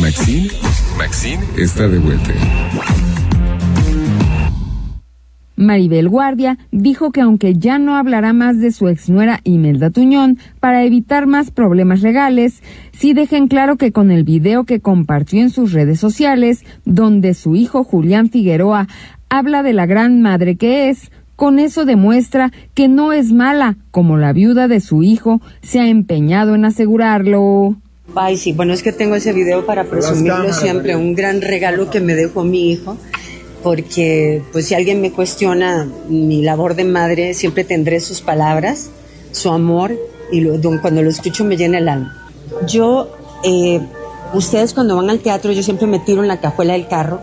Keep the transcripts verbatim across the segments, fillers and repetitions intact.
Maxine, Maxine está de vuelta. Maribel Guardia dijo que aunque ya no hablará más de su exnuera Imelda Tuñón para evitar más problemas legales, sí deja en claro que con el video que compartió en sus redes sociales, donde su hijo Julián Figueroa habla de la gran madre que es, con eso demuestra que no es mala, como la viuda de su hijo se ha empeñado en asegurarlo. Ay, sí, bueno, es que tengo ese video para presumirlo siempre, un gran regalo que me dejó mi hijo. Porque pues si alguien me cuestiona mi labor de madre, siempre tendré sus palabras, su amor, y lo, cuando lo escucho me llena el alma. Yo, eh, ustedes cuando van al teatro, yo siempre me tiro en la cajuela del carro.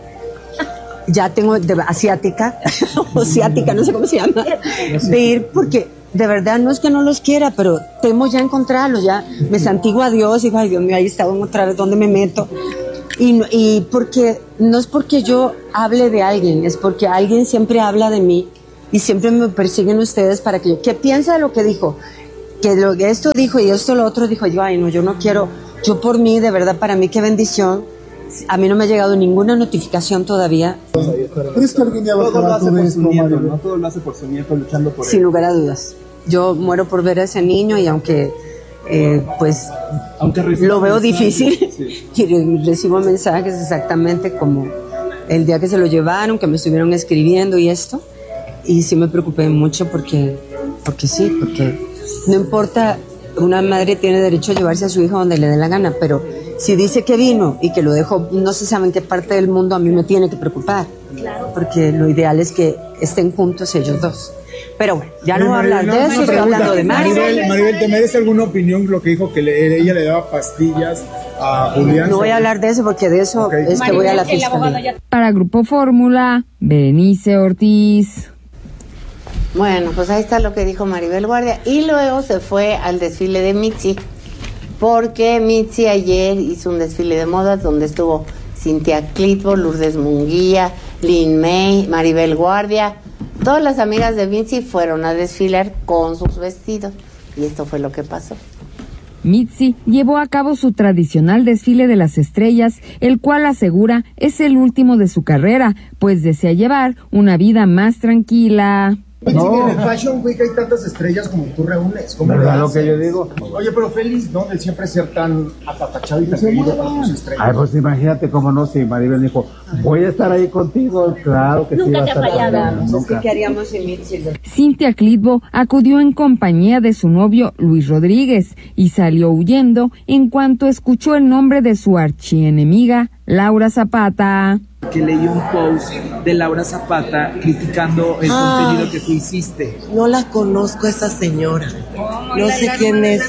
Ya tengo de, asiática, o asiática, no sé cómo se llama, de ir porque de verdad no es que no los quiera, pero temo ya encontrarlos, ya me santiguo a Dios y digo, ay Dios mío, ahí está otra vez, ¿dónde me meto? Y, y porque no es porque yo hable de alguien, es porque alguien siempre habla de mí y siempre me persiguen ustedes para que yo, ¿qué piensa de lo que dijo? Que lo que esto dijo y esto lo otro dijo, yo, ay no, yo no quiero, yo por mí, de verdad, para mí qué bendición. A mí no me ha llegado ninguna notificación todavía. ¿Crees que alguien ya va a todo por su nieto, no? Todo lo hace por su nieto, luchando por él. Sin lugar a dudas. Yo muero por ver a ese niño y aunque Eh, pues Aunque lo veo difícil, sí. Y recibo mensajes exactamente como el día que se lo llevaron, que me estuvieron escribiendo y esto, y sí me preocupé mucho porque, porque sí, porque no importa, una madre tiene derecho a llevarse a su hijo donde le dé la gana, pero si dice que vino y que lo dejó no se sabe en qué parte del mundo, a mí me tiene que preocupar, claro. Porque lo ideal es que estén juntos ellos dos. Pero bueno, ya no voy a hablar de eso, estoy hablando de Maribel. Maribel, ¿te merece alguna opinión lo que dijo que le, ella le daba pastillas a Julián? No voy a hablar de eso porque de eso okay. es que voy a la fiscalía. Para Grupo Fórmula, Berenice Ortiz. Bueno, pues ahí está lo que dijo Maribel Guardia. Y luego se fue al desfile de Mitzi, porque Mitzi ayer hizo un desfile de modas donde estuvo Cintia Clitbo, Lourdes Munguía, Lin May, Maribel Guardia. Todas las amigas de Mitzi fueron a desfilar con sus vestidos y esto fue lo que pasó. Mitzi llevó a cabo su tradicional desfile de las estrellas, el cual asegura es el último de su carrera, pues desea llevar una vida más tranquila. No. En el Fashion Week hay tantas estrellas como tú reúnes. ¿Cómo ¿verdad lo que yo digo? Oye, pero feliz, ¿no? De siempre ser tan apapachado y tan querido por tus estrellas. Ay, pues imagínate cómo no, si Maribel dijo, voy a estar ahí contigo, claro que sí. Nunca va te a estar ha fallado. ahí, nunca. ¿Qué haríamos sin Mitzi? Cintia Clitbo acudió en compañía de su novio Luis Rodríguez y salió huyendo en cuanto escuchó el nombre de su archienemiga Laura Zapata. Que leí un post de Laura Zapata criticando el ah, contenido que tú hiciste. No la conozco a esa señora. No, no sé quién es.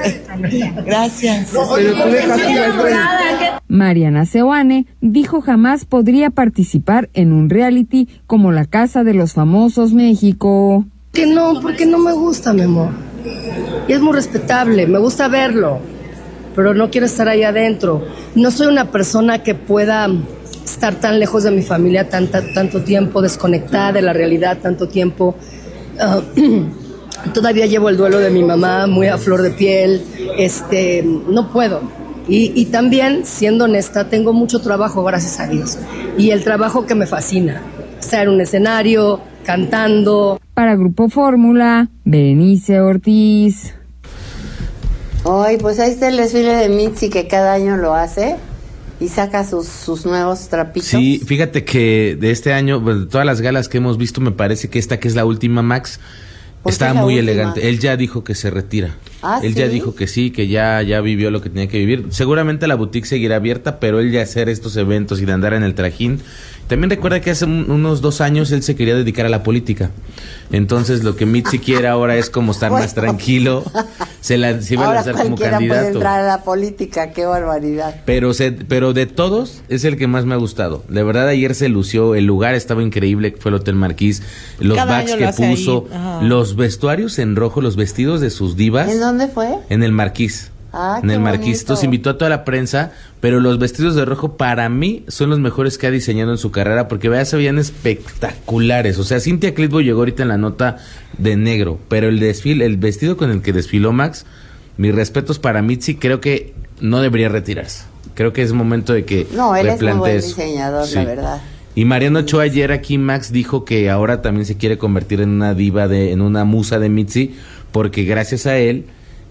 Gracias. No, pero tú dejaste Mariana Seoane dijo jamás podría participar en un reality como La Casa de los Famosos México. Que no, porque no me gusta, mi amor. Y es muy respetable, me gusta verlo, pero no quiero estar ahí adentro. No soy una persona que pueda estar tan lejos de mi familia tanta, tanto tiempo, desconectada de la realidad tanto tiempo. Uh, todavía llevo el duelo de mi mamá muy a flor de piel. Este, no puedo. Y, y también, siendo honesta, tengo mucho trabajo, gracias a Dios. Y el trabajo que me fascina. Estar en un escenario, cantando. Para Grupo Fórmula, Berenice Ortiz. Ay, pues ahí está el desfile de Mitzi que cada año lo hace. Y saca sus, sus nuevos trapitos. Sí, fíjate que de este año, pues, de todas las galas que hemos visto, me parece que esta que es la última, Max, está muy última? elegante. Él ya dijo que se retira. ¿Ah, él sí? ya dijo que sí, que ya, ya vivió lo que tenía que vivir. Seguramente la boutique seguirá abierta, pero él ya hacer estos eventos y de andar en el trajín. También recuerda que hace un, unos dos años él se quería dedicar a la política. Entonces lo que Mitzi quiere ahora es como estar bueno. más tranquilo. Se, la, se iba ahora a lanzar como candidato. Puede entrar a la política, qué barbaridad. Pero, se, pero de todos es el que más me ha gustado. De verdad ayer se lució, el lugar estaba increíble, fue el Hotel Marquís. Los backs que puso, los vestuarios en rojo, los vestidos de sus divas. ¿En dónde fue? En el Marquís. Ah, en el Marquís. Entonces invitó a toda la prensa, pero los vestidos de rojo para mí son los mejores que ha diseñado en su carrera, porque vea, se veían espectaculares. O sea, Cintia Clitbo llegó ahorita en la nota de negro, pero el desfile, el vestido con el que desfiló Max, mis respetos para Mitzi, creo que no debería retirarse. Creo que es momento de que No, él es muy buen replantees. diseñador, Sí. la verdad. Y Mariano Ochoa ayer aquí, Max, dijo que ahora también se quiere convertir en una diva, de, en una musa de Mitzi, porque gracias a él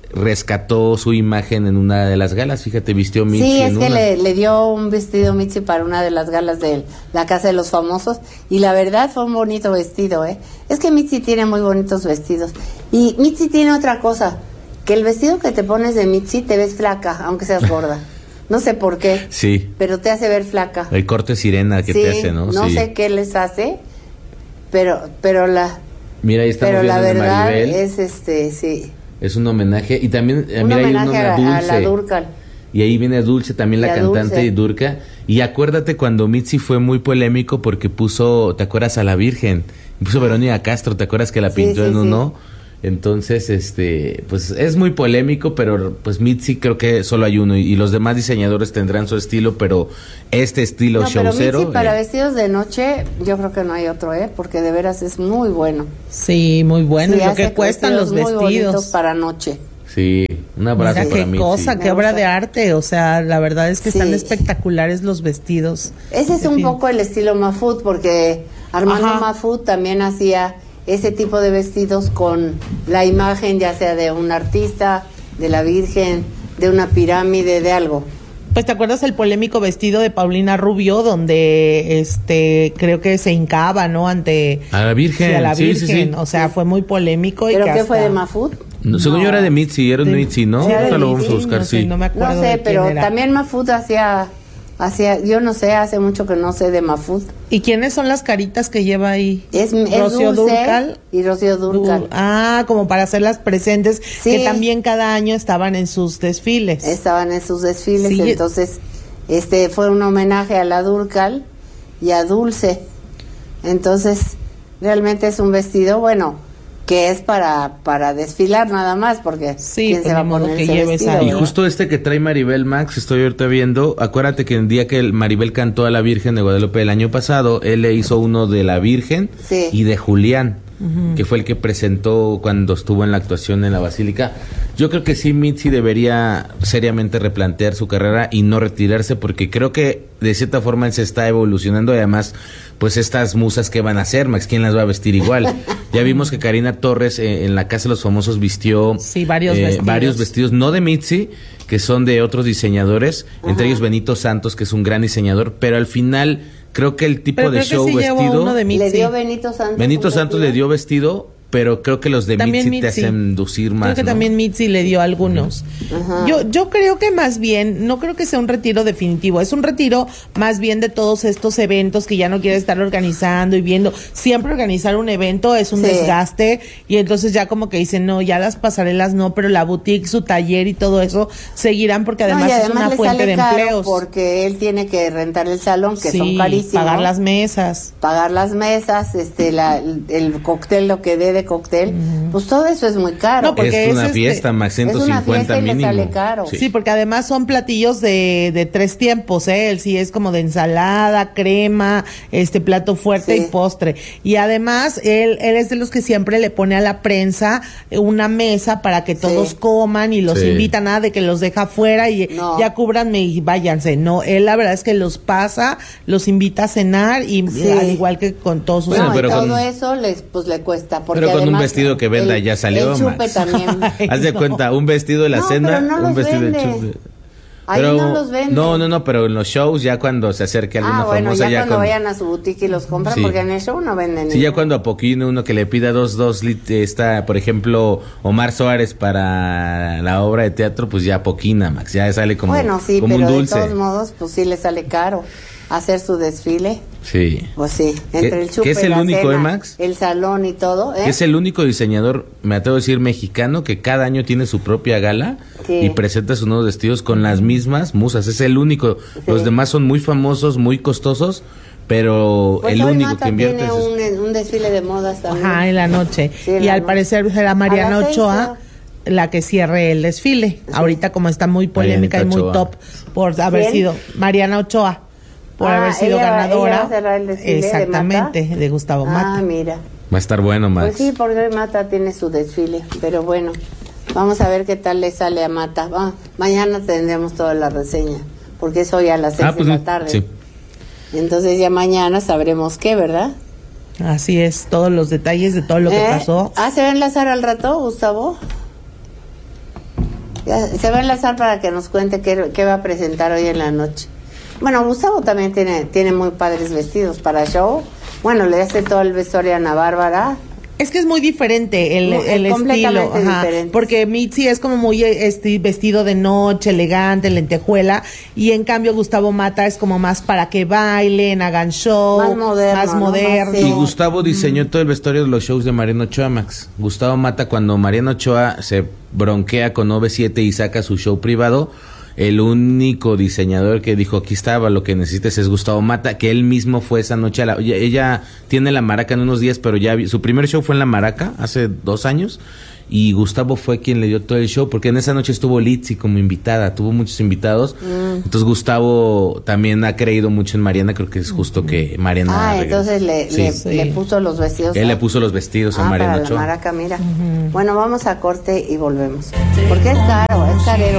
rescató su imagen en una de las galas. Fíjate, vistió Mitzi Sí, en es que una. le, le dio un vestido Mitzi para una de las galas de la Casa de los Famosos y la verdad fue un bonito vestido, ¿eh? Es que Mitzi tiene muy bonitos vestidos. Y Mitzi tiene otra cosa, que el vestido que te pones de Mitzi te ves flaca, aunque seas gorda. No sé por qué, Sí, pero te hace ver flaca. el corte sirena que Sí, te hace, ¿no? no Sí. sé qué les hace, pero pero la Mira, ahí estamos pero la viendo de verdad Maribel. es este, sí, Es un homenaje. Y también, eh, un mira, hay homenaje uno a, a a Dulce. la Durcal. Y ahí viene Dulce, también la Y a cantante Dulce. Durca. Y acuérdate cuando Mitzi fue muy polémico porque puso, ¿te acuerdas a la Virgen? Puso Verónica Castro, ¿te acuerdas que la Sí, pintó sí, en sí. uno? Entonces, este, pues es muy polémico, pero pues Mitzi creo que solo hay uno y, y los demás diseñadores tendrán su estilo, pero este estilo No, pero showcero. Mitzi para eh, vestidos de noche, yo creo que no hay otro, ¿eh? Porque de veras es muy bueno. Sí, muy bueno. Sí, y lo hace que cuestan los muy bonitos vestidos. para noche. sí, un abrazo Mira para qué Mitzi. cosa, qué Me obra gusta. de arte. O sea, la verdad es que Sí. están espectaculares los vestidos. Ese es En un fin. poco el estilo Mafut, porque Armando Ajá. Mafut también hacía ese tipo de vestidos con la imagen, ya sea de un artista, de la Virgen, de una pirámide, de algo. Pues te acuerdas el polémico vestido de Paulina Rubio, donde este creo que se hincaba, ¿no? Ante A la Virgen, sí, a la sí, Virgen. sí, sí. O sea, fue muy polémico. ¿Pero y que qué fue hasta- de Mafut? No, según yo era de Mitzi, era un de- Mitzi, ¿no? sí, era Ahorita de lo vamos a Mitzi, buscar, no sé, sí. no me acuerdo No de sé, quién pero era. también Mafut hacía, hacía, yo no sé, hace mucho que no sé de Mafut. ¿Y quiénes son las caritas que lleva ahí? Es, es Rocío Dulce Dúrcal. y Rocío Dúrcal. Du- Ah, como para hacerlas presentes, Sí. que también cada año estaban en sus desfiles. Estaban en sus desfiles, Sí. entonces este fue un homenaje a la Dúrcal y a Dulce. Entonces, realmente es un vestido, bueno, que es para para desfilar nada más, porque Sí, quién pues se va a ni modo poner que ese lleves vestido, ahí. Y ¿verdad? justo este que trae Maribel, Max, estoy ahorita viendo, acuérdate que el día que el Maribel cantó a la Virgen de Guadalupe el año pasado, él le hizo uno de la Virgen Sí. y de Julián, que fue el que presentó cuando estuvo en la actuación en la Basílica. Yo creo que sí, Mitzi debería seriamente replantear su carrera y no retirarse, porque creo que de cierta forma él se está evolucionando y además, pues estas musas que van a hacer, Max, ¿quién las va a vestir igual? Ya vimos que Karina Torres eh, en la Casa de los Famosos vistió Sí, varios eh, vestidos. varios vestidos, no de Mitzi, que son de otros diseñadores, entre ellos Benito Santos, que es un gran diseñador, pero al final creo que el tipo Pero de creo que show sí llevó vestido, uno de Le Mitzi. dio Benito Santos. Benito un Santos le vestido. dio vestido, pero creo que los de También Mitzi te Mitzi. hacen lucir más. Creo que ¿no? también Mitzi le dio algunos. Ajá. Yo yo creo que más bien, no creo que sea un retiro definitivo, es un retiro más bien de todos estos eventos que ya no quiere estar organizando y viendo. Siempre organizar un evento es un Sí. desgaste y entonces ya como que dicen, no, ya las pasarelas no, pero la boutique, su taller y todo eso seguirán porque No, además, y es además una le fuente sale de caro empleos. porque él tiene que rentar el salón, que Sí, son carísimos. pagar las mesas. pagar las mesas, este, la, el, el cóctel, lo que dé de cóctel, pues todo eso es muy caro. No, porque es una es, este, fiesta, Max, ciento cincuenta es una fiesta y le mínimo. sale caro. Sí. porque además son platillos de, de tres tiempos, ¿eh? Él sí es como de ensalada, crema, este plato fuerte Sí. y postre. Y además, él, él es de los que siempre le pone a la prensa una mesa para que todos Sí. coman y los Sí. invita, nada de que los deja afuera y No. ya cúbranme y váyanse. No, él la verdad es que los pasa, los invita a cenar y Sí. al igual que con todos sus Bueno, no, pero y todo con- eso les, pues le cuesta. Porque Pero con un además vestido que venda el- ya salió, El chupe Max. también. Ay, Haz de no. cuenta, un vestido de la No, cena, pero no un los vestido de vende. chupe. Ahí Pero- no los venden. No, no, no, pero en los shows ya cuando se acerque alguna Ah, bueno, famosa ya, ya cuando con- vayan a su boutique y los compran, Sí. porque en el show no venden. Sí, ya ninguno. cuando a poquito uno que le pida dos, dos, lit- está, por ejemplo, Omar Suárez para la obra de teatro, pues ya poquina, Max, ya sale como, Bueno, sí, como pero un de dulce. todos modos, pues sí le sale caro hacer su desfile. Sí. Pues sí, entre ¿Qué- el chupe, qué es el la único, cena, eh, Max? el salón y todo, ¿eh? Que es el único diseñador, me atrevo a decir, mexicano, que cada año tiene su propia gala Sí. y presenta sus nuevos vestidos con las mismas musas. Es el único. Los demás son muy famosos, muy costosos, pero Pues el hoy único Mata que invierte tiene es... un, un desfile de modas también. Ajá, en la noche. Sí, en y la al noche. parecer será Mariana A las seis, Ochoa la que cierre el desfile. Ahorita como está muy polémica Marianita y muy Ochoa. top por haber ¿Quién? sido Mariana Ochoa, por Ah, haber sido ella va- ganadora. ella va a cerrar el desfile de Exactamente, Mata. de, Gustavo Ah, Mata. mira. Va a estar bueno, Max. Pues sí, porque hoy Mata tiene su desfile, pero bueno, vamos a ver qué tal le sale a Mata. Va, mañana tendremos toda la reseña, porque es hoy a las seis Ah, pues de sí, la tarde. sí. Entonces ya mañana sabremos qué, ¿verdad? Así es, todos los detalles de todo lo que ¿Eh? pasó. Ah, ¿se va a enlazar al rato, Gustavo? Ya, se va a enlazar para que nos cuente qué, qué va a presentar hoy en la noche. Bueno, Gustavo también tiene, tiene muy padres vestidos para show. Bueno, le hace todo el vestuario a Ana Bárbara. Es que es muy diferente el, Muy- el estilo, completamente ajá, diferente. porque Mitzi es como muy este, vestido de noche, elegante, lentejuela, y en cambio Gustavo Mata es como más para que bailen, hagan show, Más moderno, más ¿no? moderno. Más, Y sí. Gustavo diseñó todo el vestuario de los shows de Mariano Ochoa, Max. Gustavo Mata, cuando Mariano Ochoa se bronquea con O V siete y saca su show privado, el único diseñador que dijo, aquí estaba, lo que necesites es Gustavo Mata, que él mismo fue esa noche a la... Ella, ella tiene La Maraca en unos días, pero ya vi- su primer show fue en La Maraca, hace dos años, y Gustavo fue quien le dio todo el show, porque en esa noche estuvo Litzy como invitada, tuvo muchos invitados, Mm. entonces Gustavo también ha creído mucho en Mariana, creo que es justo que Mariana... Ah, regrese. entonces le, Sí. le, Sí. le puso los vestidos. Él a- le puso los vestidos a Ah, Mariana para la Ochoa. maraca, mira. Bueno, vamos a corte y volvemos. Porque es caro, es carero.